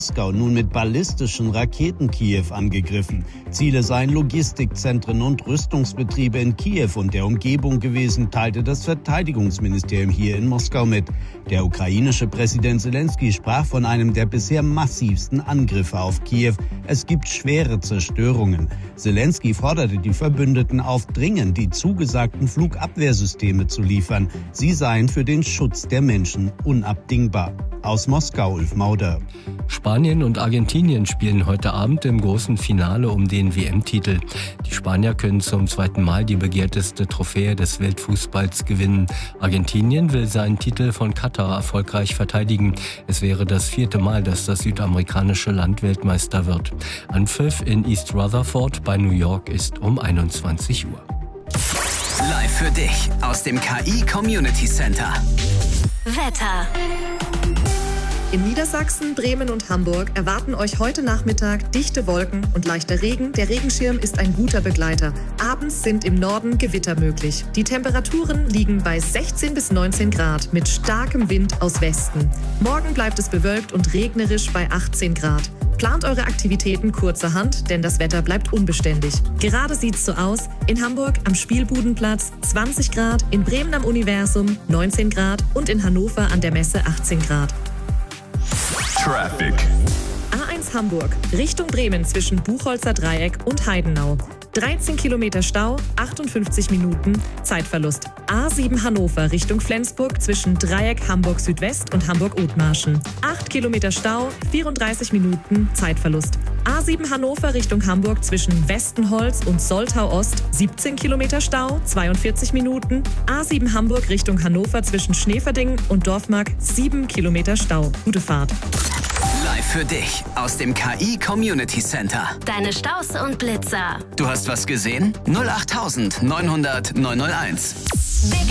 Moskau nun mit ballistischen Raketen Kiew angegriffen. Ziele seien Logistikzentren und Rüstungsbetriebe in Kiew und der Umgebung gewesen, teilte das Verteidigungsministerium hier in Moskau mit. Der ukrainische Präsident Selenskyj sprach von einem der bisher massivsten Angriffe auf Kiew. Es gibt schwere Zerstörungen. Selenskyj forderte die Verbündeten auf, dringend die zugesagten Flugabwehrsysteme zu liefern. Sie seien für den Schutz der Menschen unabdingbar. Aus Moskau, Ulf Mauder. Spanien und Argentinien spielen heute Abend im großen Finale um den WM-Titel. Die Spanier können zum zweiten Mal die begehrteste Trophäe des Weltfußballs gewinnen. Argentinien will seinen Titel von Katar erfolgreich verteidigen. Es wäre das 4. Mal, dass das südamerikanische Land Weltmeister wird. Anpfiff in East Rutherford bei New York ist um 21 Uhr. Live für dich aus dem KI Community Center. Wetter. In Niedersachsen, Bremen und Hamburg erwarten euch heute Nachmittag dichte Wolken und leichter Regen. Der Regenschirm ist ein guter Begleiter. Abends sind im Norden Gewitter möglich. Die Temperaturen liegen bei 16 bis 19 Grad mit starkem Wind aus Westen. Morgen bleibt es bewölkt und regnerisch bei 18 Grad. Plant eure Aktivitäten kurzerhand, denn das Wetter bleibt unbeständig. Gerade sieht's so aus. In Hamburg am Spielbudenplatz 20 Grad, in Bremen am Universum 19 Grad und in Hannover an der Messe 18 Grad. Traffic. A1 Hamburg, Richtung Bremen zwischen Buchholzer Dreieck und Heidenau. 13 Kilometer Stau, 58 Minuten, Zeitverlust. A7 Hannover Richtung Flensburg zwischen Dreieck Hamburg Südwest und Hamburg Othmarschen. 8 Kilometer Stau, 34 Minuten, Zeitverlust. A7 Hannover Richtung Hamburg zwischen Westenholz und Soltau Ost. 17 Kilometer Stau, 42 Minuten. A7 Hamburg Richtung Hannover zwischen Schneeverdingen und Dorfmark. 7 Kilometer Stau. Gute Fahrt. Live für dich aus dem KI Community Center. Deine Staus und Blitzer. Du hast was gesehen? 08900 901. Big